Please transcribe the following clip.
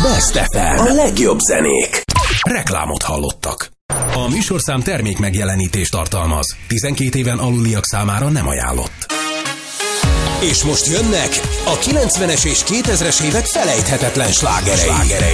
Best FM. A legjobb zenék. Reklámot hallottak. A műsorszám termék megjelenítést tartalmaz. 12 éven aluliak számára nem ajánlott. És most jönnek a 90-es és 2000-es évek felejthetetlen slágerei.